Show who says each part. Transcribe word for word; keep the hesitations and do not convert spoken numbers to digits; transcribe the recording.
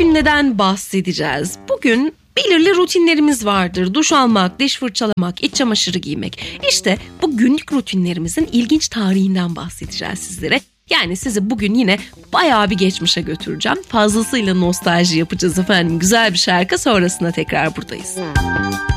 Speaker 1: bugün neden bahsedeceğiz? Bugün belirli rutinlerimiz vardır. Duş almak, diş fırçalamak, iç çamaşırı giymek. İşte bu günlük rutinlerimizin ilginç tarihinden bahsedeceğiz sizlere. Yani sizi bugün yine bayağı bir geçmişe götüreceğim. Fazlasıyla nostalji yapacağız efendim. Güzel bir şarkı sonrasında tekrar buradayız.